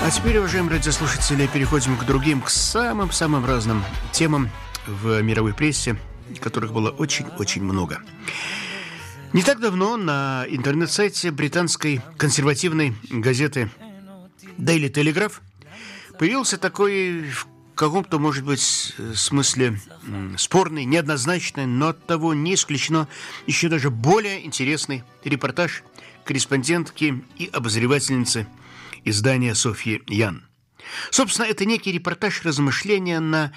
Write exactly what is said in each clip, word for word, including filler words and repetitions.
А теперь, уважаемые радиослушатели, переходим к другим, к самым-самым разным темам в мировой прессе, которых было очень-очень много. Не так давно на интернет-сайте британской консервативной газеты Daily Telegraph появился такой, в каком-то, может быть, смысле спорный, неоднозначный, но оттого не исключено еще даже более интересный репортаж корреспондентки и обозревательницы издания Софьи Ян. Собственно, это некий репортаж размышления на,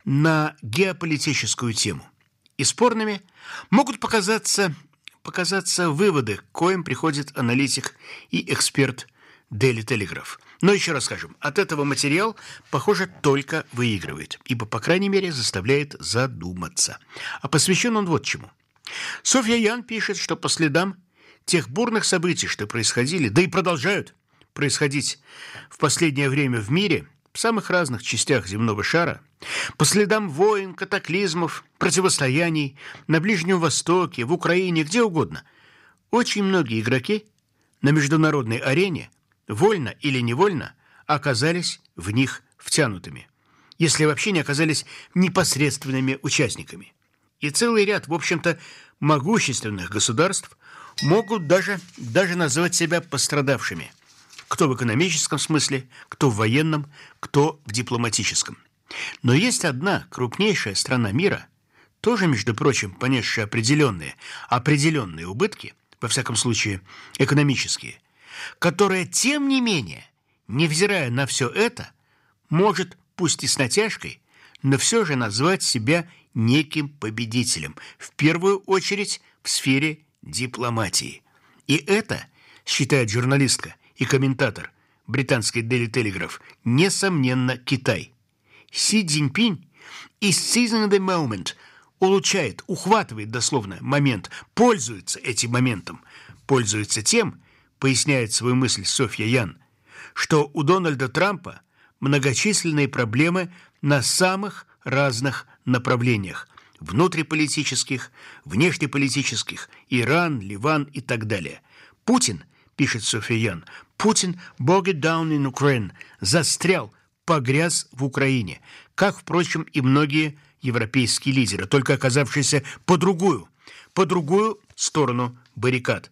на геополитическую тему. И спорными могут показаться, показаться выводы, к коим приходит аналитик и эксперт Daily Telegraph. Но еще раз скажем, от этого материал, похоже, только выигрывает, ибо, по крайней мере, заставляет задуматься. А посвящен он вот чему. Софья Ян пишет, что по следам тех бурных событий, что происходили, да и продолжают происходить в последнее время в мире, в самых разных частях земного шара, по следам войн, катаклизмов, противостояний на Ближнем Востоке, в Украине, где угодно, очень многие игроки на международной арене, вольно или невольно, оказались в них втянутыми, если вообще не оказались непосредственными участниками. И целый ряд, в общем-то, могущественных государств могут даже, даже назвать себя пострадавшими. Кто в экономическом смысле, кто в военном, кто в дипломатическом. Но есть одна крупнейшая страна мира, тоже, между прочим, понесшая определенные, определенные убытки, во всяком случае экономические, которая, тем не менее, невзирая на все это, может, пусть и с натяжкой, но все же назвать себя неким победителем, в первую очередь в сфере дипломатии. И это, считает журналистка и комментатор британской Daily Telegraph, несомненно, Китай. Си Цзиньпинь is seizing the moment, улучшает, ухватывает дословно момент, пользуется этим моментом, пользуется тем, поясняет свою мысль Софья Ян, что у Дональда Трампа многочисленные проблемы на самых разных направлениях, внутриполитических, внешнеполитических, Иран, Ливан и так далее. Путин, пишет Софья Ян, Путин bogged down in Ukraine, застрял, погряз в Украине, как, впрочем, и многие европейские лидеры, только оказавшиеся по другую, по другую сторону баррикад.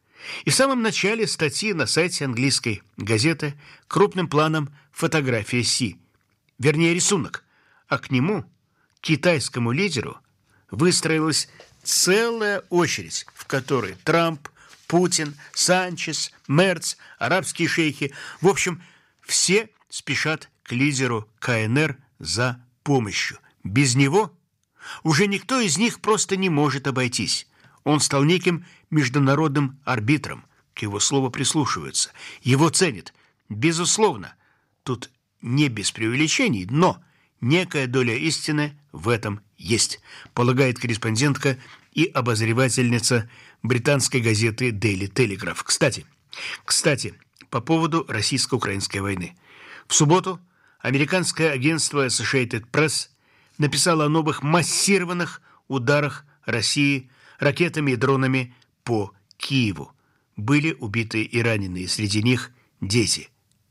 И в самом начале статьи на сайте английской газеты крупным планом фотография Си, вернее рисунок, а к нему, китайскому лидеру, выстроилась целая очередь, в которой Трамп, Путин, Санчес, Мерц, арабские шейхи, в общем, все спешат к лидеру ка эн эр за помощью. Без него уже никто из них просто не может обойтись. Он стал неким международным арбитром, к его слову прислушиваются, его ценят. Безусловно, тут не без преувеличений, но некая доля истины в этом есть, полагает корреспондентка и обозревательница британской газеты Daily Telegraph. Кстати, кстати, по поводу российско-украинской войны. В субботу американское агентство Associated Press написало о новых массированных ударах России ракетами и дронами по Киеву. Были убиты и ранены, среди них дети.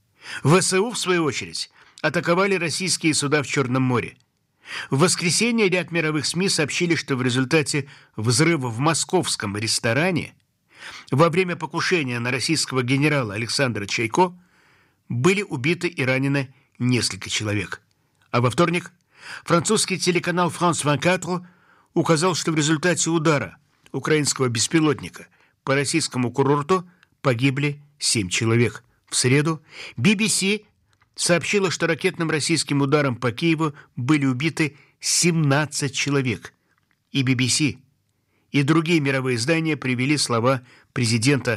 вэ эс у, в свою очередь, атаковали российские суда в Черном море. В воскресенье ряд мировых СМИ сообщили, что в результате взрыва в московском ресторане во время покушения на российского генерала Александра Чайко были убиты и ранены несколько человек. А во вторник французский телеканал France двадцать четыре указал, что в результате удара украинского беспилотника по российскому курорту погибли семь человек. В среду би би си сообщила, что ракетным российским ударом по Киеву были убиты семнадцать человек. И би би си, и другие мировые издания привели слова президента,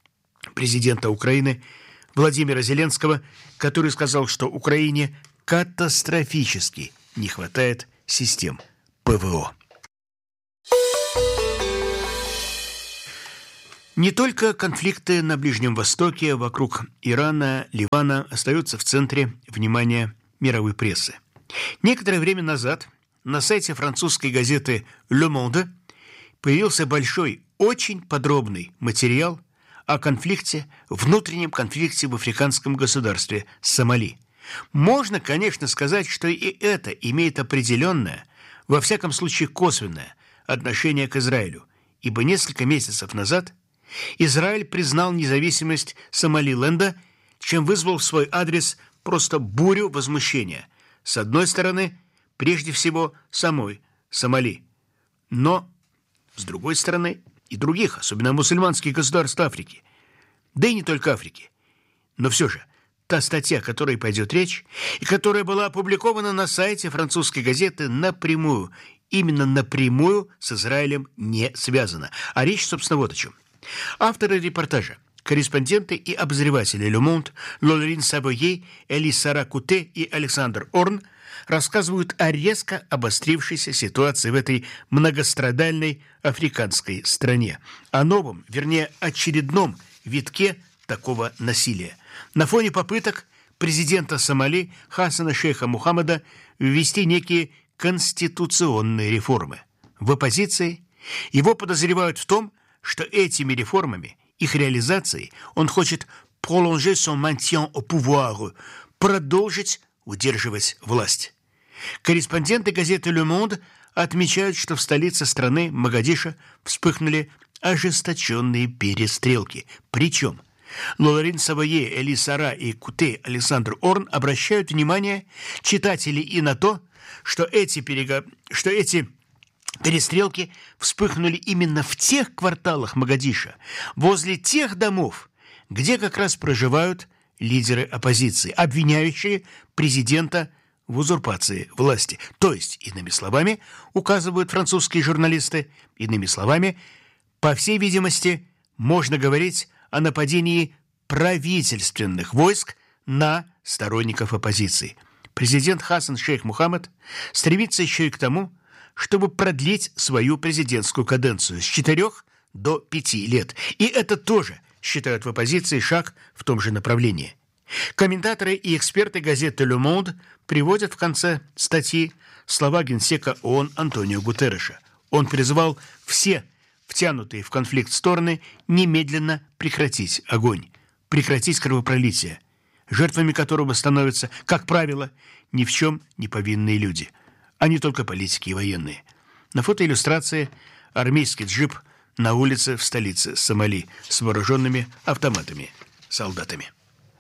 президента Украины Владимира Зеленского, который сказал, что Украине катастрофически не хватает систем ПВО. Не только конфликты на Ближнем Востоке вокруг Ирана, Ливана остаются в центре внимания мировой прессы. Некоторое время назад на сайте французской газеты «Le Monde» появился большой, очень подробный материал о конфликте, внутреннем конфликте в африканском государстве Сомали. Можно, конечно, сказать, что и это имеет определенное, во всяком случае косвенное, отношение к Израилю, ибо несколько месяцев назад Израиль признал независимость Сомалиленда, чем вызвал в свой адрес просто бурю возмущения. С одной стороны, прежде всего, самой Сомали, но, с другой стороны, и других, особенно мусульманских государств Африки, да и не только Африки. Но все же, та статья, о которой пойдет речь, и которая была опубликована на сайте французской газеты, напрямую, именно напрямую с Израилем не связана. А речь, собственно, вот о чем. Авторы репортажа, корреспонденты и обозреватели «Le Monde» Лорин Савойе, Эли Сара Куте и Александр Орн рассказывают о резко обострившейся ситуации в этой многострадальной африканской стране, о новом, вернее, очередном витке такого насилия. На фоне попыток президента Сомали Хасана Шейха Мухаммада ввести некие конституционные реформы. В оппозиции его подозревают в том, что этими реформами, их реализацией, он хочет prolonger son maintien au pouvoir, продолжить удерживать власть. Корреспонденты газеты «Le Monde» отмечают, что в столице страны, Могадишо, вспыхнули ожесточенные перестрелки. Причем Лорин Савойе, Эли Сара и Куте Александр Орн обращают внимание читателей и на то, что эти, перего... что эти перестрелки вспыхнули именно в тех кварталах Могадишо, возле тех домов, где как раз проживают лидеры оппозиции, обвиняющие президента в узурпации власти. То есть, иными словами, указывают французские журналисты, иными словами, по всей видимости, можно говорить о нападении правительственных войск на сторонников оппозиции. Президент Хасан Шейх Мухаммад стремится еще и к тому, чтобы продлить свою президентскую каденцию с четырех до пяти лет. И это тоже, считают в оппозиции, шаг в том же направлении. Комментаторы и эксперты газеты «Le Monde» приводят в конце статьи слова генсека ООН Антонио Гутерреша. Он призвал все втянутые в конфликт стороны немедленно прекратить огонь, прекратить кровопролитие, жертвами которого становятся, как правило, ни в чем не повинные люди, а не только политики и военные. На фотоиллюстрации армейский джип на улице в столице Сомали с вооруженными автоматами солдатами.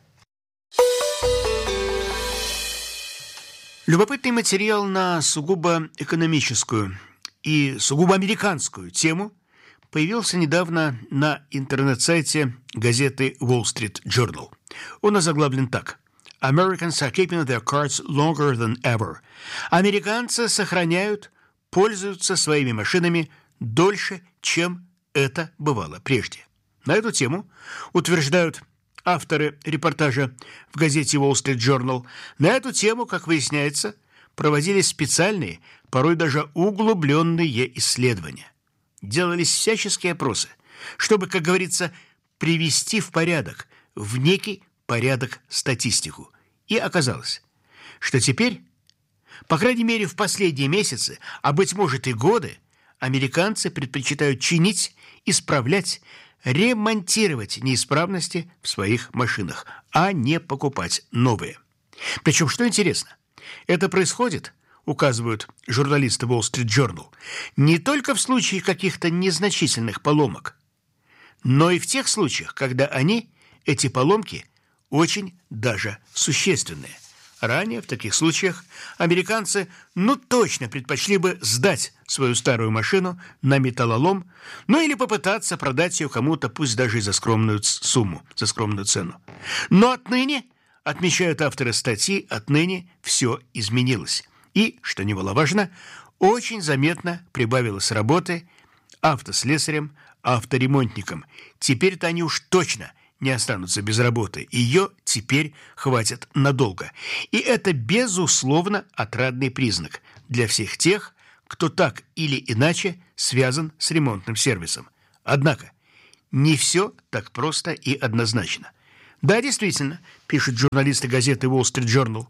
Любопытный материал на сугубо экономическую и сугубо американскую тему появился недавно на интернет-сайте газеты Wall Street Journal. Он озаглавлен так: «Americans are keeping their cards longer than ever». Американцы сохраняют, пользуются своими машинами дольше, чем это бывало прежде. На эту тему утверждают авторы репортажа в газете Wall Street Journal. На эту тему, как выясняется, проводились специальные, порой даже углубленные исследования. Делались всяческие опросы, чтобы, как говорится, привести в порядок, в некий порядок статистику. И оказалось, что теперь, по крайней мере в последние месяцы, а быть может и годы, американцы предпочитают чинить, исправлять, ремонтировать неисправности в своих машинах, а не покупать новые. Причем, что интересно, это происходит, указывают журналисты Wall Street Journal, не только в случае каких-то незначительных поломок, но и в тех случаях, когда они, эти поломки, очень даже существенные. Ранее в таких случаях американцы ну точно предпочли бы сдать свою старую машину на металлолом, ну или попытаться продать ее кому-то, пусть даже и за скромную сумму, за скромную цену. Но отныне, отмечают авторы статьи, отныне все изменилось. И, что немаловажно, очень заметно прибавилось работы автослесарям, авторемонтникам. Теперь-то они уж точно не останутся без работы. Ее теперь хватит надолго. И это, безусловно, отрадный признак для всех тех, кто так или иначе связан с ремонтным сервисом. Однако, не все так просто и однозначно. Да, действительно, пишут журналисты газеты Wall Street Journal,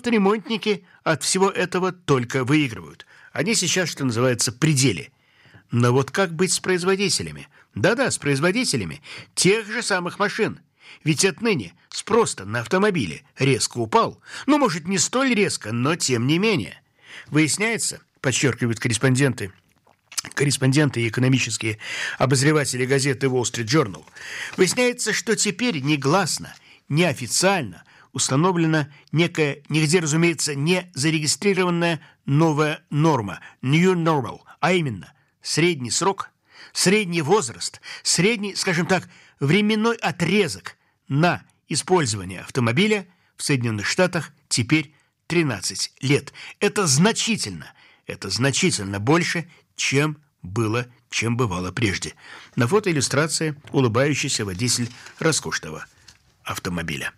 авторемонтники от всего этого только выигрывают. Они сейчас, что называется, в пределе. Но вот как быть с производителями? Да-да, с производителями тех же самых машин. Ведь отныне спрос-то на автомобили резко упал. Ну, может, не столь резко, но тем не менее. Выясняется, подчеркивают корреспонденты, корреспонденты и экономические обозреватели газеты Wall Street Journal, выясняется, что теперь негласно, неофициально установлена некая, нигде, разумеется, не зарегистрированная новая норма, new normal, а именно средний срок, средний возраст, средний, скажем так, временной отрезок на использование автомобиля в Соединенных Штатах теперь тринадцать лет. Это значительно, это значительно больше, чем было, чем бывало прежде. На фото иллюстрация улыбающийся водитель роскошного автомобиля.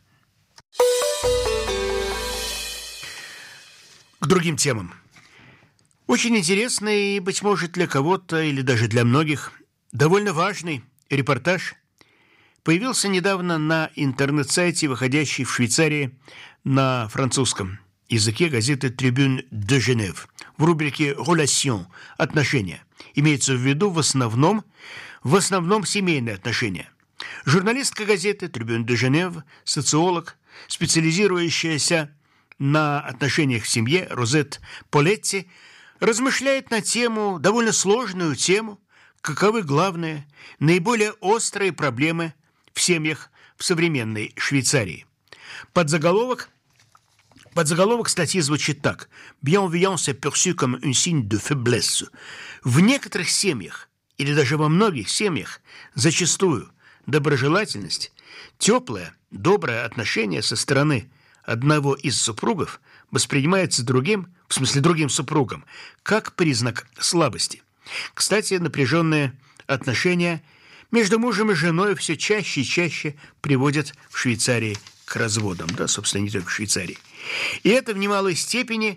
К другим темам. Очень интересный и, быть может, для кого-то или даже для многих довольно важный репортаж появился недавно на интернет-сайте, выходящей в Швейцарии на французском языке газеты «Tribune de Genève» в рубрике «Relations» – «Отношения». Имеется в виду в основном, в основном семейные отношения. Журналистка газеты «Tribune de Genève», социолог, специализирующаяся на отношениях в семье, Розет Полетти, размышляет на тему, довольно сложную тему, каковы главные, наиболее острые проблемы в семьях в современной Швейцарии. Подзаголовок Подзаголовок статьи звучит так: «Bienveillance est perçue comme un signe de faiblesse». В некоторых семьях, или даже во многих семьях, зачастую доброжелательность, теплое, доброе отношение со стороны одного из супругов воспринимается другим, в смысле другим супругом, как признак слабости. Кстати, напряженные отношения между мужем и женой все чаще и чаще приводят в Швейцарии к разводам, да, собственно, не только в Швейцарии. И это в немалой степени,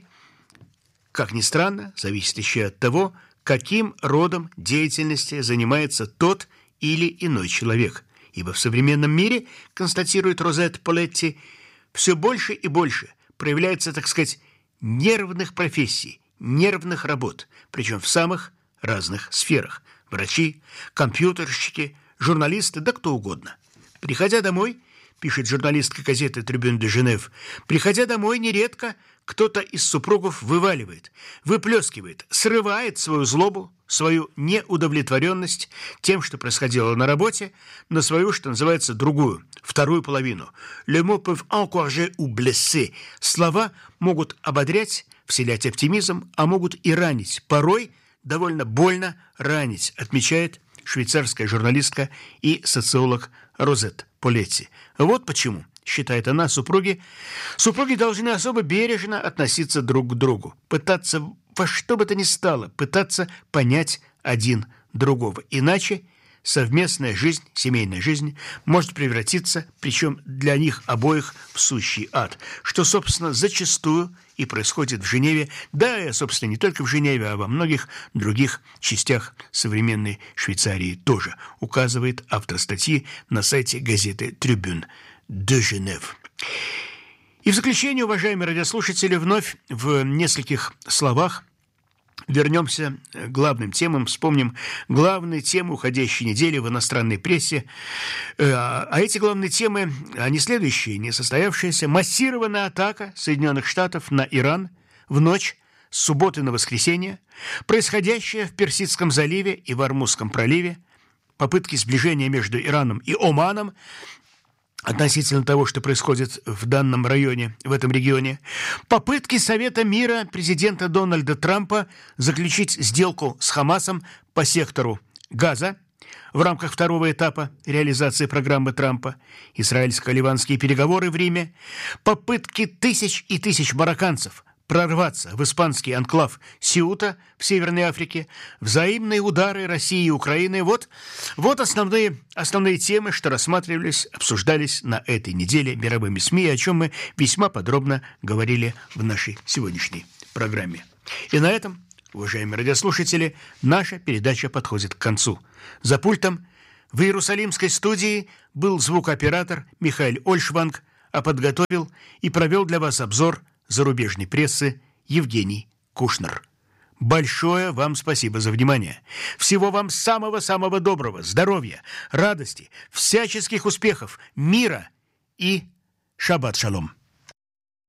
как ни странно, зависит еще от того, каким родом деятельности занимается тот или иной человек. Ибо в современном мире, констатирует Розет Полетти, все больше и больше проявляется, так сказать, нервных профессий, нервных работ, причем в самых разных сферах. Врачи, компьютерщики, журналисты, да кто угодно. Приходя домой, пишет журналистка газеты «Трибюн де Женев», приходя домой, нередко кто-то из супругов вываливает, выплескивает, срывает свою злобу, свою неудовлетворенность тем, что происходило на работе, на свою, что называется, другую, вторую половину. «Le mot peut encourager ou blesser». Слова могут ободрять, вселять оптимизм, а могут и ранить. Порой довольно больно ранить, отмечает швейцарская журналистка и социолог Розет Полетти. Вот почему, считает она, супруги, супруги должны особо бережно относиться друг к другу, пытаться во что бы то ни стало, пытаться понять один другого. Иначе совместная жизнь, семейная жизнь может превратиться, причем для них обоих, в сущий ад, что, собственно, зачастую и происходит в Женеве, да, и, собственно, не только в Женеве, а во многих других частях современной Швейцарии тоже, указывает автор статьи на сайте газеты «Трибюн де Женев». И в заключение, уважаемые радиослушатели, вновь в нескольких словах вернемся к главным темам, вспомним главные темы уходящей недели в иностранной прессе. А эти главные темы, они следующие: несостоявшаяся массированная атака Соединенных Штатов на Иран в ночь с субботы на воскресенье, происходящее в Персидском заливе и в Ормузском проливе, попытки сближения между Ираном и Оманом относительно того, что происходит в данном районе, в этом регионе, попытки Совета мира президента Дональда Трампа заключить сделку с Хамасом по сектору Газа в рамках второго этапа реализации программы Трампа, израильско-ливанские переговоры в Риме, попытки тысяч и тысяч марокканцев прорваться в испанский анклав Сеута в Северной Африке, взаимные удары России и Украины. Вот, вот основные, основные темы, что рассматривались, обсуждались на этой неделе мировыми СМИ, о чем мы весьма подробно говорили в нашей сегодняшней программе. И на этом, уважаемые радиослушатели, наша передача подходит к концу. За пультом в Иерусалимской студии был звукооператор Михаил Ольшванг, а подготовил и провел для вас обзор зарубежной прессы Евгений Кушнер. Большое вам спасибо за внимание. Всего вам самого-самого доброго, здоровья, радости, всяческих успехов, мира и шаббат шалом.